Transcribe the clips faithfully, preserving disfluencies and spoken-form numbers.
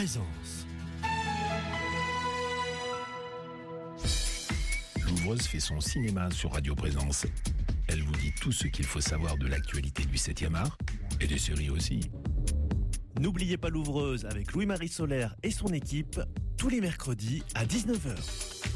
Présence. Louvreuse fait son cinéma sur Radio Présence. Elle vous dit tout ce qu'il faut savoir de l'actualité du septième art et des séries aussi. N'oubliez pas Louvreuse avec Louis-Marie Solaire et son équipe tous les mercredis à dix-neuf heures.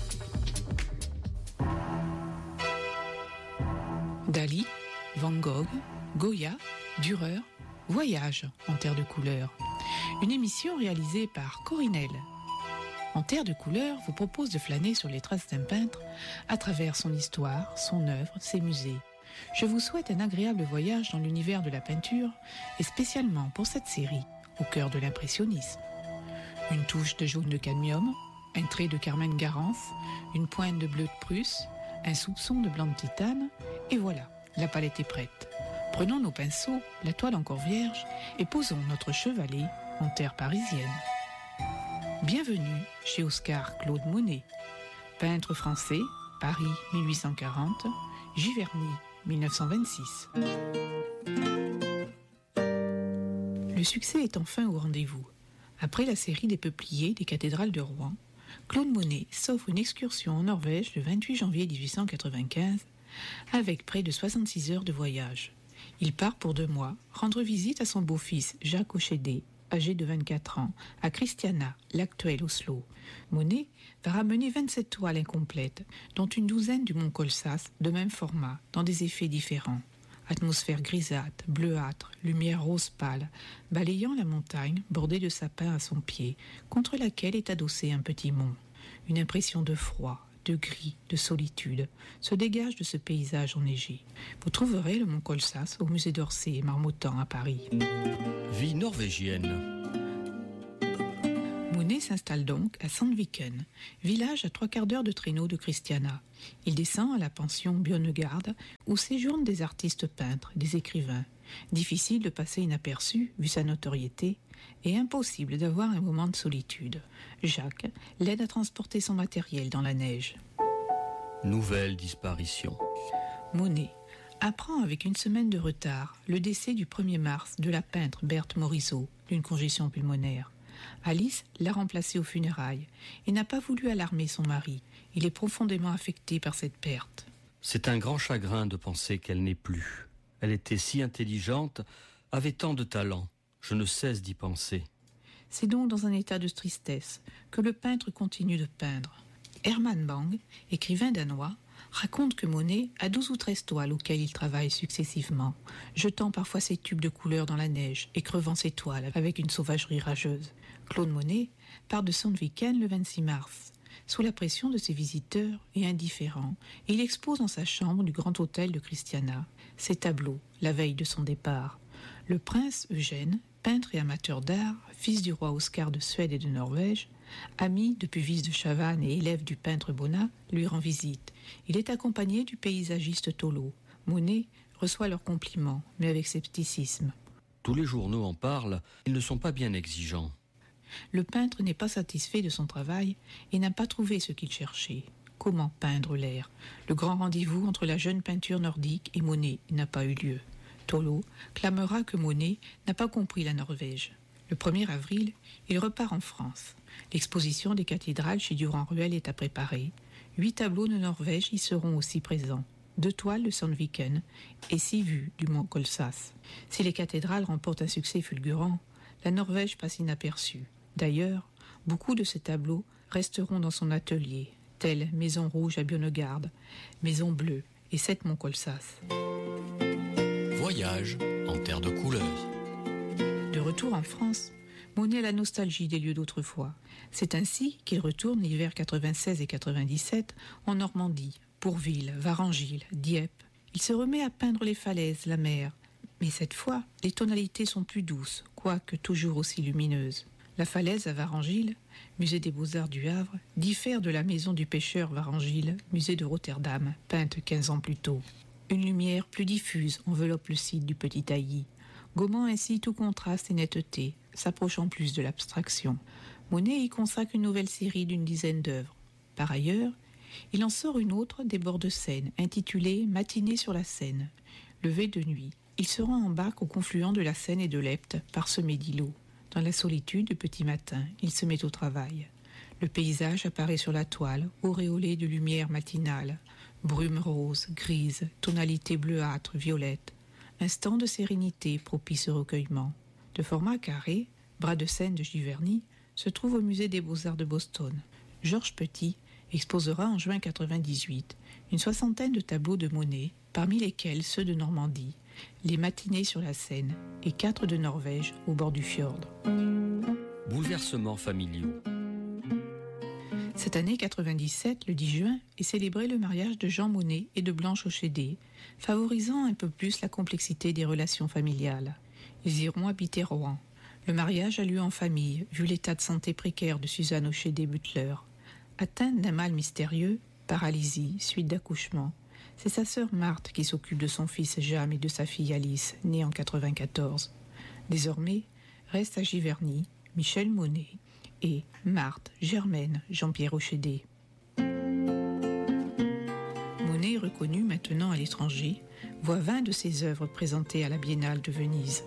Dali, Van Gogh, Goya, Dürer, Voyage en terre de couleurs. Une émission réalisée par Corinel. En terre de couleurs vous propose de flâner sur les traces d'un peintre à travers son histoire, son œuvre, ses musées. Je vous souhaite un agréable voyage dans l'univers de la peinture et spécialement pour cette série, au cœur de l'impressionnisme. Une touche de jaune de cadmium, un trait de Carmen Garance, une pointe de bleu de Prusse, un soupçon de blanc de titane, et voilà, la palette est prête. Prenons nos pinceaux, la toile encore vierge, et posons notre chevalet en terre parisienne. Bienvenue chez Oscar Claude Monet, peintre français, Paris mille huit cent quarante, Giverny mille neuf cent vingt-six. Le succès est enfin au rendez-vous. Après la série des peupliers des cathédrales de Rouen, Claude Monet s'offre une excursion en Norvège le vingt-huit janvier mille huit cent quatre-vingt-quinze avec près de soixante-six heures de voyage. Il part pour deux mois rendre visite à son beau-fils Jacques Ochédé, âgé de vingt-quatre ans, à Christiania, l'actuel Oslo. Monet va ramener vingt-sept toiles incomplètes, dont une douzaine du mont Colsas, de même format, dans des effets différents. Atmosphère grisâtre, bleuâtre, lumière rose pâle, balayant la montagne bordée de sapins à son pied, contre laquelle est adossé un petit mont. Une impression de froid, de gris, de solitude se dégage de ce paysage enneigé. Vous trouverez le mont Colsas au musée d'Orsay et Marmottan à Paris. Vie norvégienne. Monet s'installe donc à Sandviken, village à trois quarts d'heure de traîneau de Christiania. Il descend à la pension Bjørnegard où séjournent des artistes peintres, des écrivains. Difficile de passer inaperçu, vu sa notoriété, et impossible d'avoir un moment de solitude. Jacques l'aide à transporter son matériel dans la neige. Nouvelle disparition. Monet apprend avec une semaine de retard le décès du premier mars de la peintre Berthe Morisot d'une congestion pulmonaire. Alice l'a remplacée aux funérailles et n'a pas voulu alarmer son mari. Il est profondément affecté par cette perte. C'est un grand chagrin de penser qu'elle n'est plus. Elle était si intelligente, avait tant de talent. Je ne cesse d'y penser. C'est donc dans un état de tristesse que le peintre continue de peindre. Herman Bang, écrivain danois, raconte que Monet a douze ou treize toiles auxquelles il travaille successivement, jetant parfois ses tubes de couleur dans la neige et crevant ses toiles avec une sauvagerie rageuse. Claude Monet part de Sandviken le vingt-six mars. Sous la pression de ses visiteurs et indifférent, il expose dans sa chambre du grand hôtel de Christiania ses tableaux, la veille de son départ. Le prince Eugène, peintre et amateur d'art, fils du roi Oscar de Suède et de Norvège, ami de Puvis de Chavannes et élève du peintre Bonnat, lui rend visite. Il est accompagné du paysagiste Tolo. Monet reçoit leurs compliments, mais avec scepticisme. Tous les journaux en parlent, ils ne sont pas bien exigeants. Le peintre n'est pas satisfait de son travail et n'a pas trouvé ce qu'il cherchait. Comment peindre l'air ? Le grand rendez-vous entre la jeune peinture nordique et Monet n'a pas eu lieu. Tolo clamera que Monet n'a pas compris la Norvège. Le premier avril, il repart en France. L'exposition des cathédrales chez Durand-Ruel est à préparer. Huit tableaux de Norvège y seront aussi présents. Deux toiles de Sandviken et six vues du mont Colsas. Si les cathédrales remportent un succès fulgurant, la Norvège passe inaperçue. D'ailleurs, beaucoup de ces tableaux resteront dans son atelier, tels Maison Rouge à Bjørnegard, Maison Bleue et sept Mont Colsas. Voyage en terre de couleurs. De retour en France, Monet a la nostalgie des lieux d'autrefois. C'est ainsi qu'il retourne l'hiver quatre-vingt-seize et quatre-vingt-dix-sept en Normandie, Pourville, Varengille, Dieppe. Il se remet à peindre les falaises, la mer. Mais cette fois, les tonalités sont plus douces, quoique toujours aussi lumineuses. La falaise à Varengille, musée des Beaux-Arts du Havre, diffère de la maison du pêcheur Varengille, musée de Rotterdam, peinte quinze ans plus tôt. Une lumière plus diffuse enveloppe le site du Petit Taillis, gommant ainsi tout contraste et netteté, s'approchant plus de l'abstraction. Monet y consacre une nouvelle série d'une dizaine d'œuvres. Par ailleurs, il en sort une autre des bords de Seine, intitulée « Matinée sur la Seine ». Levé de nuit, il se rend en barque au confluent de la Seine et de l'Epte, parsemé d'îlots. Dans la solitude du petit matin, il se met au travail. Le paysage apparaît sur la toile, auréolé de lumière matinale, brume rose, grise, tonalité bleuâtre, violette. Instant de sérénité propice au recueillement. De format carré, bras de scène de Giverny, se trouve au musée des Beaux-Arts de Boston. Georges Petit exposera en juin quatre-vingt-dix-huit une soixantaine de tableaux de Monet, parmi lesquels ceux de Normandie, les matinées sur la Seine et quatre de Norvège au bord du fjord. Bouleversements familiaux. Cette année quatre-vingt-dix-sept, le dix juin, est célébré le mariage de Jean Monnet et de Blanche Hochédé, favorisant un peu plus la complexité des relations familiales. Ils iront habiter Rouen. Le mariage a lieu en famille, vu l'état de santé précaire de Suzanne Hochédé-Butler. Atteinte d'un mal mystérieux, paralysie, suite d'accouchement, c'est sa sœur Marthe qui s'occupe de son fils Jam et de sa fille Alice, née en quatre-vingt-quatorze. Désormais, restent à Giverny Michel Monet et Marthe, Germaine, Jean-Pierre Hochédé. Monet, reconnu maintenant à l'étranger, voit vingt de ses œuvres présentées à la Biennale de Venise.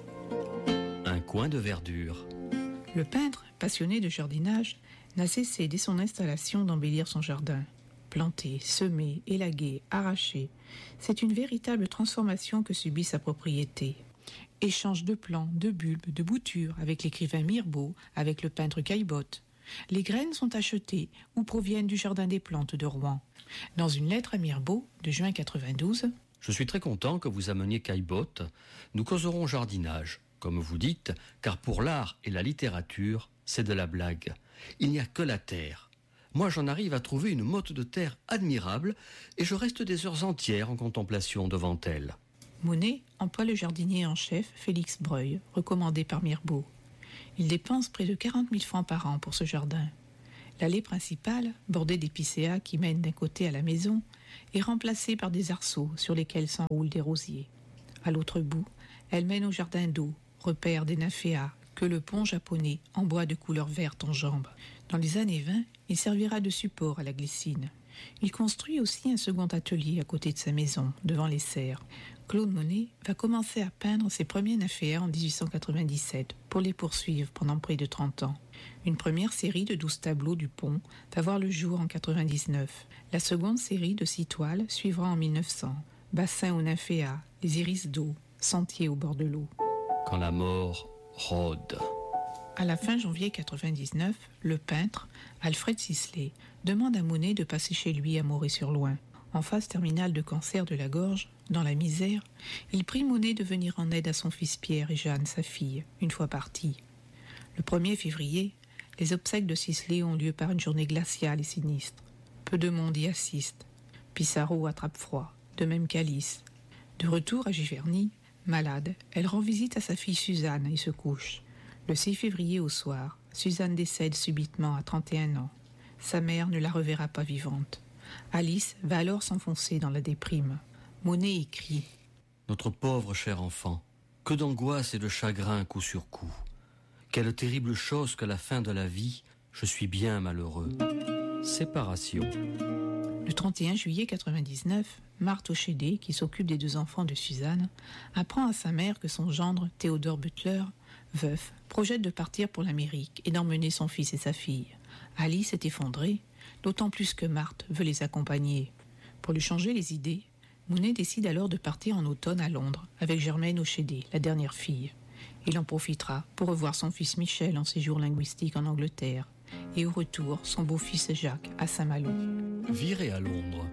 Un coin de verdure. Le peintre, passionné de jardinage, n'a cessé dès son installation d'embellir son jardin. Planter, semer, élaguer, arracher, c'est une véritable transformation que subit sa propriété. Échange de plants, de bulbes, de boutures avec l'écrivain Mirbeau, avec le peintre Caillebotte. Les graines sont achetées ou proviennent du Jardin des Plantes de Rouen. Dans une lettre à Mirbeau de juin quatre-vingt-douze, « Je suis très content que vous ameniez Caillebotte. Nous causerons jardinage, comme vous dites, car pour l'art et la littérature, c'est de la blague. Il n'y a que la terre. Moi, j'en arrive à trouver une motte de terre admirable et je reste des heures entières en contemplation devant elle. » Monet emploie le jardinier en chef Félix Breuil, recommandé par Mirbeau. Il dépense près de quarante mille francs par an pour ce jardin. L'allée principale, bordée d'épicéas qui mènent d'un côté à la maison, est remplacée par des arceaux sur lesquels s'enroulent des rosiers. À l'autre bout, elle mène au jardin d'eau, repère des nymphéas que le pont japonais en bois de couleur verte enjambe. Dans les années vingt, il servira de support à la glycine. Il construit aussi un second atelier à côté de sa maison, devant les serres. Claude Monet va commencer à peindre ses premiers nymphéas en dix-huit cent quatre-vingt-dix-sept pour les poursuivre pendant près de trente ans. Une première série de douze tableaux du pont va voir le jour en quatre-vingt-dix-neuf. La seconde série de six toiles suivra en mille neuf cents. Bassin aux nymphéas, les iris d'eau, sentiers au bord de l'eau. Quand la mort rôde. À la fin janvier quatre-vingt-dix-neuf, le peintre, Alfred Sisley, demande à Monet de passer chez lui à Moret-sur-Loing. En phase terminale de cancer de la gorge, dans la misère, il prie Monet de venir en aide à son fils Pierre et Jeanne, sa fille, une fois partis. Le premier février, les obsèques de Sisley ont lieu par une journée glaciale et sinistre. Peu de monde y assiste. Pissarro attrape froid, de même qu'Alice. De retour à Giverny, malade, elle rend visite à sa fille Suzanne et se couche. Le six février au soir, Suzanne décède subitement à trente et un ans. Sa mère ne la reverra pas vivante. Alice va alors s'enfoncer dans la déprime. Monet écrit « Notre pauvre cher enfant, que d'angoisse et de chagrin coup sur coup. Quelle terrible chose qu'à la fin de la vie, je suis bien malheureux. Séparation. » Le trente et un juillet quatre-vingt-dix-neuf, Marthe Hochédé, qui s'occupe des deux enfants de Suzanne, apprend à sa mère que son gendre, Théodore Butler, veuf, projette de partir pour l'Amérique et d'emmener son fils et sa fille. Alice est effondrée, d'autant plus que Marthe veut les accompagner. Pour lui changer les idées, Monet décide alors de partir en automne à Londres avec Germaine Hochédé, la dernière fille. Il en profitera pour revoir son fils Michel en séjour linguistique en Angleterre et au retour son beau-fils Jacques à Saint-Malo. Viré à Londres.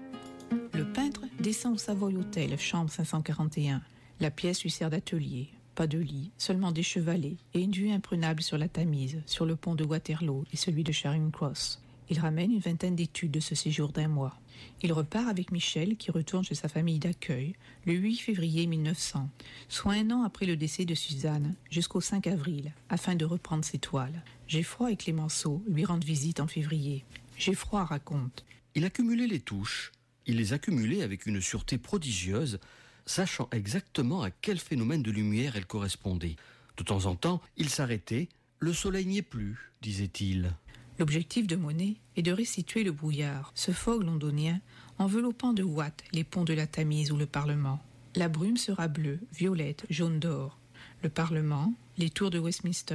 Le peintre descend au Savoy Hotel, chambre cinq cent quarante et un. La pièce lui sert d'atelier. Pas de lit, seulement des chevalets et une vue imprenable sur la Tamise, sur le pont de Waterloo et celui de Charing Cross. Il ramène une vingtaine d'études de ce séjour d'un mois. Il repart avec Michel, qui retourne chez sa famille d'accueil, le huit février mille neuf cents, soit un an après le décès de Suzanne, jusqu'au cinq avril, afin de reprendre ses toiles. Geffroy et Clémenceau lui rendent visite en février. Geffroy raconte. Il accumulait les touches. Il les accumulait avec une sûreté prodigieuse, sachant exactement à quel phénomène de lumière elles correspondaient. De temps en temps, il s'arrêtait. Le soleil n'y est plus, disait-il. L'objectif de Monet est de restituer le brouillard, ce fog londonien enveloppant de ouate les ponts de la Tamise ou le Parlement. La brume sera bleue, violette, jaune d'or. Le Parlement, les tours de Westminster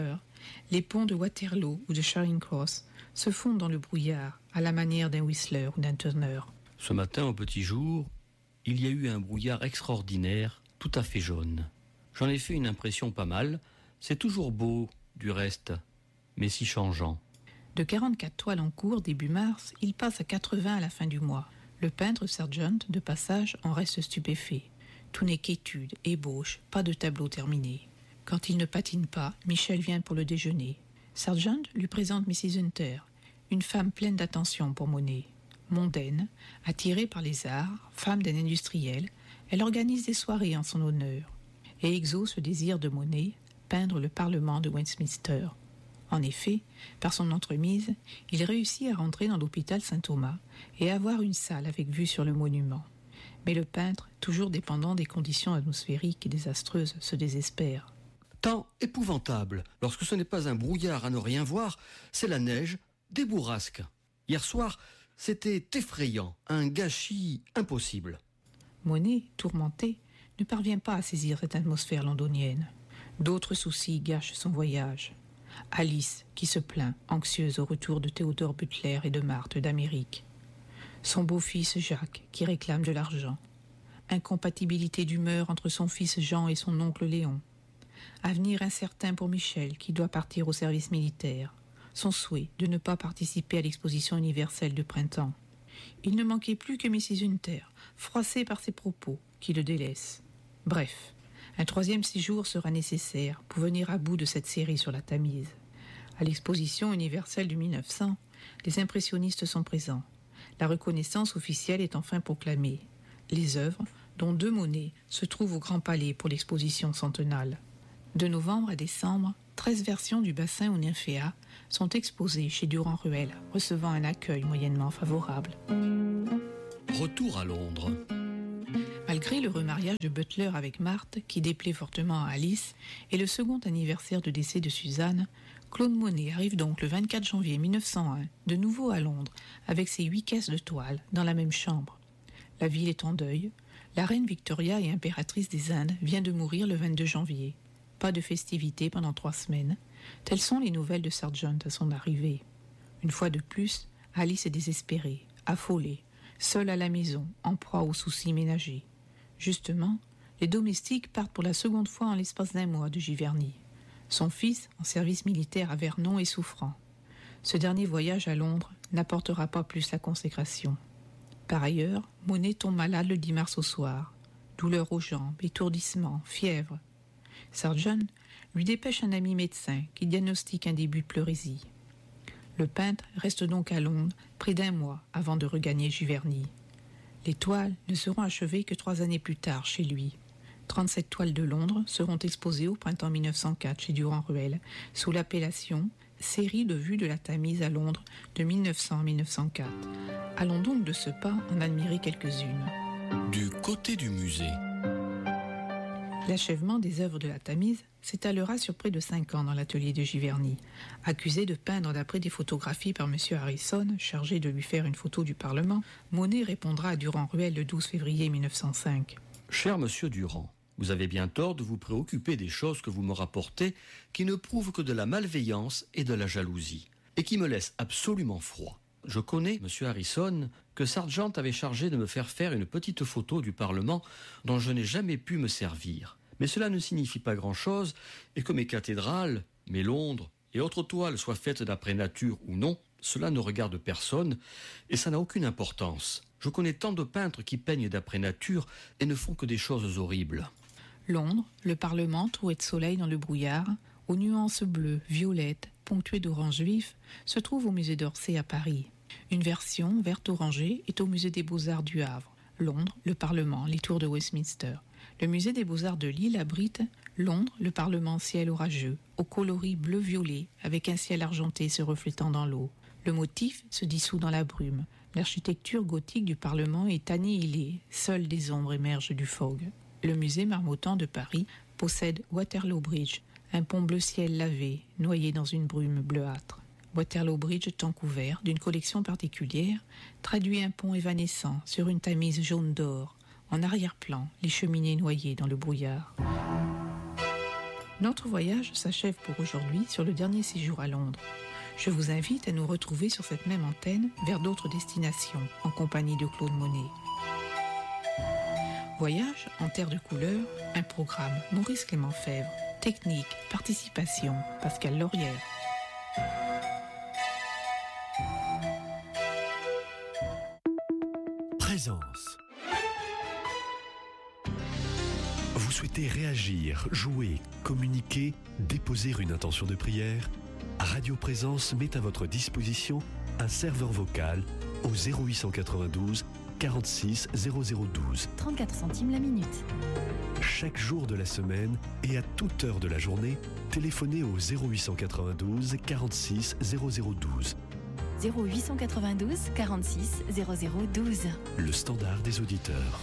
Les ponts de Waterloo ou de Charing Cross se fondent dans le brouillard à la manière d'un Whistler ou d'un Turner. Ce matin, au petit jour, il y a eu un brouillard extraordinaire, tout à fait jaune. J'en ai fait une impression pas mal. C'est toujours beau, du reste, mais si changeant. De quarante-quatre toiles en cours début mars, il passe à quatre-vingts à la fin du mois. Le peintre Sargent, de passage, en reste stupéfait. Tout n'est qu'étude, ébauche, pas de tableau terminé. Quand il ne patine pas, Michel vient pour le déjeuner. Sargent lui présente missus Hunter, une femme pleine d'attention pour Monet. Mondaine, attirée par les arts, femme d'un industriel, elle organise des soirées en son honneur et exauce le désir de Monet, peindre le Parlement de Westminster. En effet, par son entremise, il réussit à rentrer dans l'hôpital Saint-Thomas et à avoir une salle avec vue sur le monument. Mais le peintre, toujours dépendant des conditions atmosphériques et désastreuses, se désespère. Temps épouvantable. Lorsque ce n'est pas un brouillard à ne rien voir, c'est la neige, des bourrasques. Hier soir, c'était effrayant, un gâchis impossible. Monet, tourmenté, ne parvient pas à saisir cette atmosphère londonienne. D'autres soucis gâchent son voyage. Alice, qui se plaint, anxieuse au retour de Théodore Butler et de Marthe d'Amérique. Son beau-fils Jacques, qui réclame de l'argent. Incompatibilité d'humeur entre son fils Jean et son oncle Léon. Avenir incertain pour Michel, qui doit partir au service militaire. Son souhait de ne pas participer à l'exposition universelle de printemps. Il ne manquait plus que missus Hunter, froissée par ses propos, qui le délaisse. Bref, un troisième séjour sera nécessaire pour venir à bout de cette série sur la Tamise. À l'exposition universelle de mille neuf cents, les impressionnistes sont présents. La reconnaissance officielle est enfin proclamée. Les œuvres, dont deux Monet, se trouvent au Grand Palais pour l'exposition centenale. De novembre à décembre, treize versions du bassin ou nymphéa sont exposées chez Durand-Ruel, recevant un accueil moyennement favorable. Retour à Londres. Malgré le remariage de Butler avec Marthe, qui déplaît fortement à Alice, et le second anniversaire de décès de Suzanne, Claude Monet arrive donc le vingt-quatre janvier mille neuf cent un, de nouveau à Londres, avec ses huit caisses de toile, dans la même chambre. La ville est en deuil. La reine Victoria et impératrice des Indes vient de mourir le vingt-deux janvier. Pas de festivités pendant trois semaines. Telles sont les nouvelles de Sargent à son arrivée. Une fois de plus, Alice est désespérée, affolée, seule à la maison, en proie aux soucis ménagers. Justement, les domestiques partent pour la seconde fois en l'espace d'un mois de Giverny. Son fils, en service militaire à Vernon, est souffrant. Ce dernier voyage à Londres n'apportera pas plus la consécration. Par ailleurs, Monet tombe malade le dix mars au soir. Douleur aux jambes, étourdissement, fièvre. Sargent lui dépêche un ami médecin qui diagnostique un début de pleurésie. Le peintre reste donc à Londres près d'un mois avant de regagner Giverny. Les toiles ne seront achevées que trois années plus tard chez lui. trente-sept toiles de Londres seront exposées au printemps mille neuf cent quatre chez Durand-Ruel sous l'appellation « Série de vues de la Tamise à Londres de mille neuf cents à mille neuf cent quatre ». Allons donc de ce pas en admirer quelques-unes. Du côté du musée. L'achèvement des œuvres de la Tamise s'étalera sur près de cinq ans dans l'atelier de Giverny. Accusé de peindre d'après des photographies par M. Harrison, chargé de lui faire une photo du Parlement, Monet répondra à Durand-Ruel le douze février mille neuf cent cinq. « Cher Monsieur Durand, vous avez bien tort de vous préoccuper des choses que vous me rapportez qui ne prouvent que de la malveillance et de la jalousie, et qui me laissent absolument froid. Je connais, Monsieur Harrison, que Sargent avait chargé de me faire faire une petite photo du Parlement dont je n'ai jamais pu me servir. Mais cela ne signifie pas grand-chose, et que mes cathédrales, mes Londres et autres toiles soient faites d'après nature ou non, cela ne regarde personne, et ça n'a aucune importance. Je connais tant de peintres qui peignent d'après nature et ne font que des choses horribles. » Londres, le Parlement, troué de soleil dans le brouillard, aux nuances bleues, violettes, ponctuées d'orange vif, se trouve au musée d'Orsay à Paris. Une version verte-orangée est au musée des Beaux-Arts du Havre. Londres, le Parlement, les tours de Westminster. Le musée des Beaux-Arts de Lille abrite Londres, le Parlement ciel orageux, au coloris bleu-violet, avec un ciel argenté se reflétant dans l'eau. Le motif se dissout dans la brume. L'architecture gothique du Parlement est annihilée, seules des ombres émergent du fog. Le musée Marmottan de Paris possède Waterloo Bridge, un pont bleu ciel lavé, noyé dans une brume bleuâtre. Waterloo Bridge, temps couvert, d'une collection particulière, traduit un pont évanescent sur une Tamise jaune d'or. En arrière-plan, les cheminées noyées dans le brouillard. Notre voyage s'achève pour aujourd'hui sur le dernier séjour à Londres. Je vous invite à nous retrouver sur cette même antenne vers d'autres destinations en compagnie de Claude Monet. Voyage en terre de couleur, un programme Maurice Clément Fèvre, technique, participation, Pascal Laurière. Présence. Vous souhaitez réagir, jouer, communiquer, déposer une intention de prière ? Radio Présence met à votre disposition un serveur vocal au zéro huit cent quatre-vingt-douze quarante-six zéro zéro douze. trente-quatre centimes la minute. Chaque jour de la semaine et à toute heure de la journée, téléphonez au zéro huit cent quatre-vingt-douze quarante-six zéro zéro douze. zéro huit cent quatre-vingt-douze quarante-six zéro zéro douze. Le standard des auditeurs.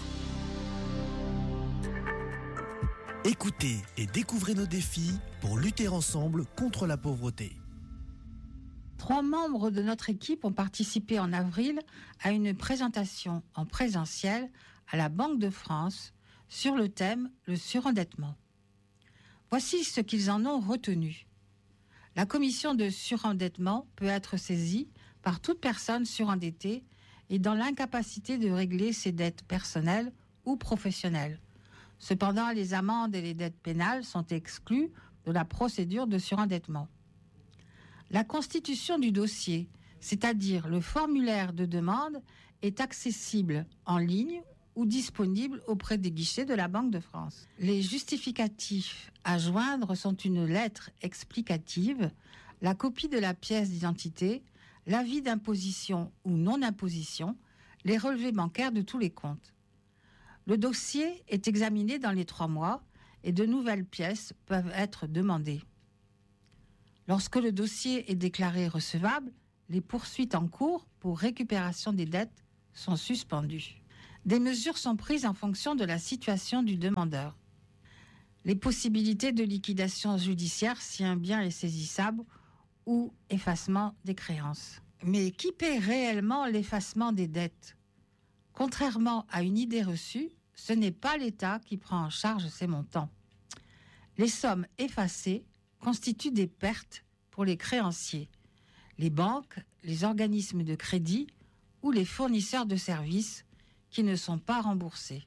Écoutez et découvrez nos défis pour lutter ensemble contre la pauvreté. Trois membres de notre équipe ont participé en avril à une présentation en présentiel à la Banque de France sur le thème « Le surendettement ». Voici ce qu'ils en ont retenu. La commission de surendettement peut être saisie par toute personne surendettée et dans l'incapacité de régler ses dettes personnelles ou professionnelles. Cependant, les amendes et les dettes pénales sont exclues de la procédure de surendettement. La constitution du dossier, c'est-à-dire le formulaire de demande, est accessible en ligne ou disponible auprès des guichets de la Banque de France. Les justificatifs à joindre sont une lettre explicative, la copie de la pièce d'identité, l'avis d'imposition ou non-imposition, les relevés bancaires de tous les comptes. Le dossier est examiné dans les trois mois et de nouvelles pièces peuvent être demandées. Lorsque le dossier est déclaré recevable, les poursuites en cours pour récupération des dettes sont suspendues. Des mesures sont prises en fonction de la situation du demandeur. Les possibilités de liquidation judiciaire si un bien est saisissable ou effacement des créances. Mais qui paie réellement l'effacement des dettes ? Contrairement à une idée reçue, ce n'est pas l'État qui prend en charge ces montants. Les sommes effacées constituent des pertes pour les créanciers, les banques, les organismes de crédit ou les fournisseurs de services qui ne sont pas remboursés.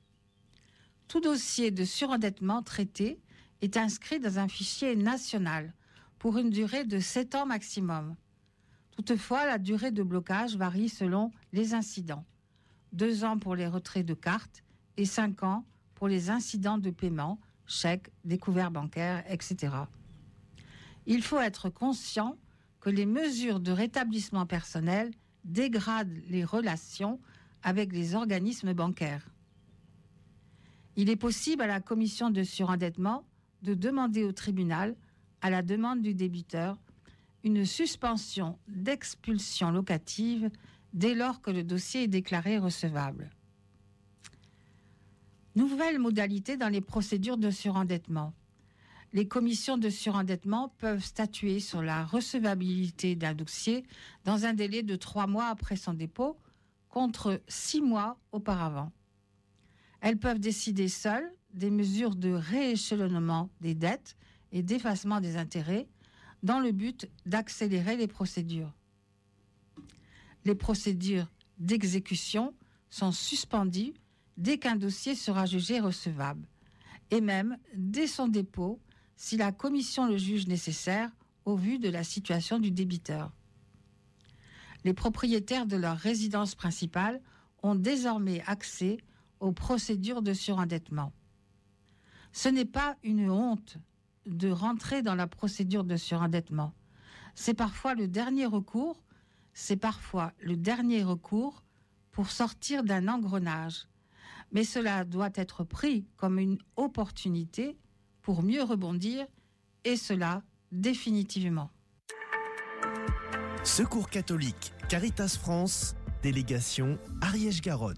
Tout dossier de surendettement traité est inscrit dans un fichier national pour une durée de sept ans maximum. Toutefois, la durée de blocage varie selon les incidents. Deux ans pour les retraits de cartes et cinq ans pour les incidents de paiement, chèques, découverts bancaires, et cetera. Il faut être conscient que les mesures de rétablissement personnel dégradent les relations avec les organismes bancaires. Il est possible à la commission de surendettement de demander au tribunal, à la demande du débiteur, une suspension d'expulsion locative dès lors que le dossier est déclaré recevable. Nouvelles modalités dans les procédures de surendettement. Les commissions de surendettement peuvent statuer sur la recevabilité d'un dossier dans un délai de trois mois après son dépôt, contre six mois auparavant. Elles peuvent décider seules des mesures de rééchelonnement des dettes et d'effacement des intérêts dans le but d'accélérer les procédures. Les procédures d'exécution sont suspendues dès qu'un dossier sera jugé recevable, et même dès son dépôt si la commission le juge nécessaire au vu de la situation du débiteur. Les propriétaires de leur résidence principale ont désormais accès aux procédures de surendettement. Ce n'est pas une honte de rentrer dans la procédure de surendettement. C'est parfois le dernier recours, c'est parfois le dernier recours pour sortir d'un engrenage. Mais cela doit être pris comme une opportunité pour mieux rebondir, et cela définitivement. Secours catholique, Caritas France, délégation Ariège-Garonne.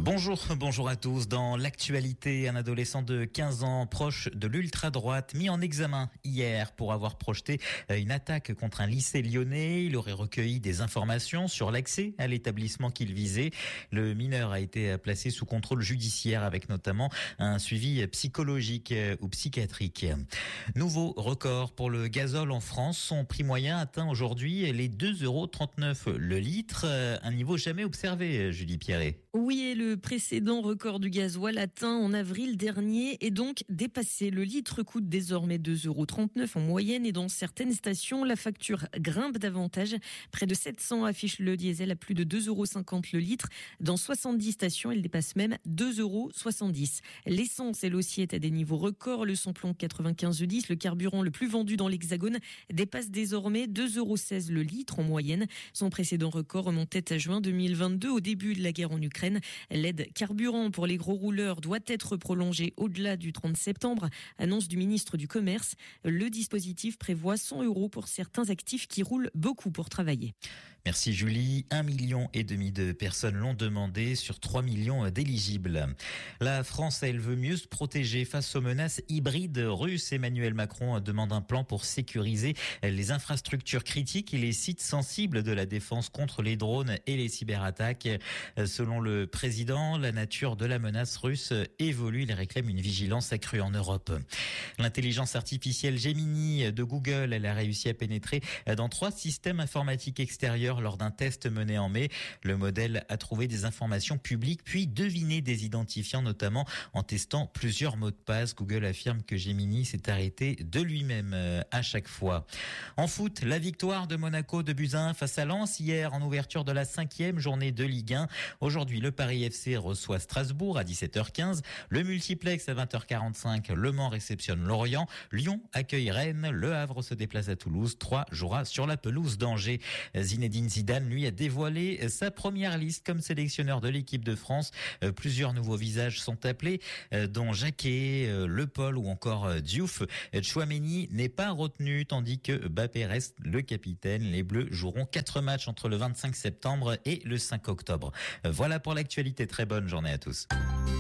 Bonjour, bonjour à tous. Dans l'actualité, un adolescent de quinze ans proche de l'ultra-droite mis en examen hier pour avoir projeté une attaque contre un lycée lyonnais. Il aurait recueilli des informations sur l'accès à l'établissement qu'il visait. Le mineur a été placé sous contrôle judiciaire avec notamment un suivi psychologique ou psychiatrique. Nouveau record pour le gazole en France. Son prix moyen atteint aujourd'hui les deux euros trente-neuf le litre, un niveau jamais observé, Julie Pierret. Oui, et le précédent record du gasoil atteint en avril dernier est donc dépassé. Le litre coûte désormais deux euros trente-neuf en moyenne et dans certaines stations, la facture grimpe davantage. Près de sept cents affichent le diesel à plus de deux euros cinquante le litre. Dans soixante-dix stations, il dépasse même deux euros soixante-dix. L'essence, elle aussi, est à des niveaux records. Le samplon quatre-vingt-quinze dix, le carburant le plus vendu dans l'Hexagone, dépasse désormais deux euros seize le litre en moyenne. Son précédent record remontait à juin deux mille vingt-deux, au début de la guerre en Ukraine. L'aide carburant pour les gros rouleurs doit être prolongée au-delà du trente septembre, annonce du ministre du Commerce. Le dispositif prévoit cent euros pour certains actifs qui roulent beaucoup pour travailler. Merci Julie. Un million et demi de personnes l'ont demandé sur trois millions d'éligibles. La France, elle veut mieux se protéger face aux menaces hybrides russes. Emmanuel Macron demande un plan pour sécuriser les infrastructures critiques et les sites sensibles de la défense contre les drones et les cyberattaques. Selon le président, la nature de la menace russe évolue. Il réclame une vigilance accrue en Europe. L'intelligence artificielle Gemini de Google, elle a réussi à pénétrer dans trois systèmes informatiques extérieurs lors d'un test mené en mai. Le modèle a trouvé des informations publiques puis deviné des identifiants, notamment en testant plusieurs mots de passe. Google affirme que Gemini s'est arrêté de lui-même à chaque fois. En foot, la victoire de Monaco de buts à un face à Lens hier en ouverture de la cinquième journée de Ligue un. Aujourd'hui, le Paris F C reçoit Strasbourg à dix-sept heures quinze. Le multiplex à vingt heures quarante-cinq. Le Mans réceptionne Lorient. Lyon accueille Rennes. Le Havre se déplace à Toulouse. Troyes jouera sur la pelouse d'Angers. Zinedine Zidane, lui, a dévoilé sa première liste comme sélectionneur de l'équipe de France. Plusieurs nouveaux visages sont appelés, dont Jacquet, Le Paul ou encore Diouf. Tchouaméni n'est pas retenu, tandis que Mbappé reste le capitaine. Les Bleus joueront quatre matchs entre le vingt-cinq septembre et le cinq octobre. Voilà pour l'actualité. Très bonne journée à tous.